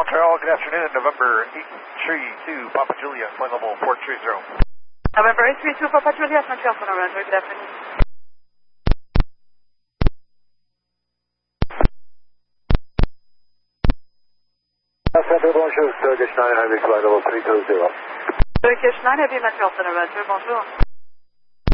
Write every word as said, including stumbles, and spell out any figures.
Montreal, good afternoon. November eight three two, Papa Juliet, flight level four three zero. November eight three two, Papa Juliet, Montreal, Sonar Rental, good afternoon. Center, bonjour, Turkish nine Heavy, flight level three two zero. Turkish nine Heavy, Montreal, Sonar Rental, bonjour.